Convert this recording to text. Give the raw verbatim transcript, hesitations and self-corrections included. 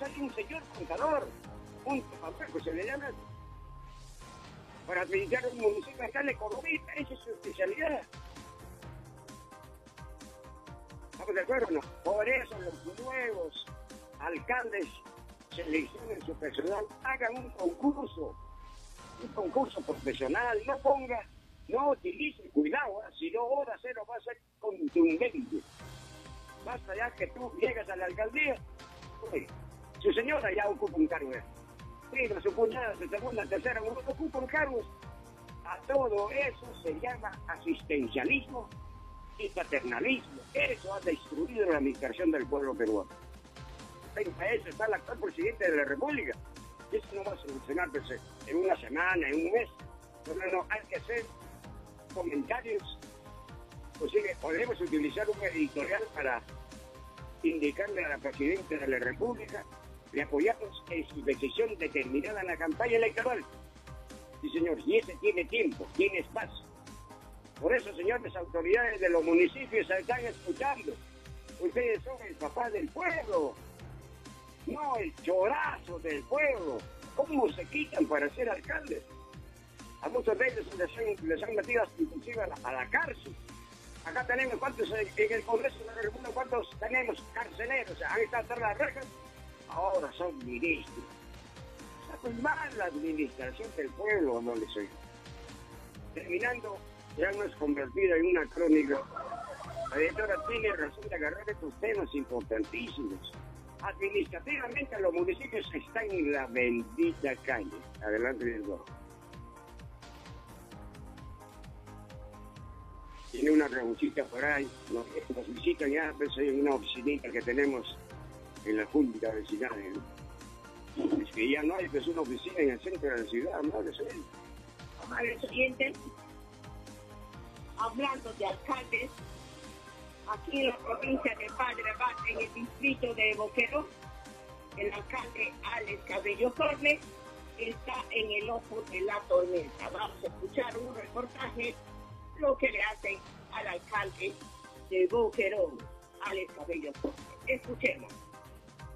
hay un señor contador, un tampoco se le llama, para administrar un municipio acá en economista, esa es su especialidad. ¿Estamos de acuerdo o no? Por eso los nuevos alcaldes seleccionen su personal, hagan un concurso, un concurso profesional, no ponga, no utilice, cuidado, ¿eh? Si no hora cero va a ser contundente. Basta ya que tú llegas a la alcaldía, oye, su señora ya ocupa un cargo, ¿eh? Prima, su cuñada, su segunda, tercera, uno ocupa un cargo. A todo eso se llama asistencialismo y paternalismo. Eso ha destruido la administración del pueblo peruano. Para eso está el actual presidente de la República. Eso no va a solucionarse en una semana, en un mes. No, no, no, hay que hacer comentarios. Pues sí, podemos utilizar un editorial para indicarle a la presidenta de la República, le apoyamos en su decisión determinada en la campaña electoral. Sí, señor, y ese tiene tiempo, tiene espacio. Por eso, señores, autoridades de los municipios se están escuchando. Ustedes son el papá del pueblo, no el chorazo del pueblo. ¿Cómo se quitan para ser alcaldes? A muchos de ellos les han, les han metido inclusive a la, a la cárcel. Acá tenemos, ¿cuántos en el Congreso de la República? ¿Cuántos tenemos carceleros? Han estado tras las rejas, ahora son ministros. Está muy mal la administración del pueblo, no les oigo. Terminando, ya no es convertida en una crónica. La directora tiene razón de agarrar estos temas importantísimos. Administrativamente los municipios están en la bendita calle. Adelante, director. Tiene una reunioncita por ahí, nos, nos visitan ya, pues hay una oficinita que tenemos en la Junta Vecinal. Es que ya no hay pues una oficina en el centro de la ciudad, no lo sé. Amables oyentes, hablando de alcaldes, aquí en la provincia de Padre Abad, en el distrito de Boquerón, el alcalde Alex Cabello Torres está en el ojo de la tormenta. Vamos a escuchar un reportaje, lo que le hacen al alcalde de Boquerón, Alex Cabello Torres. Escuchemos.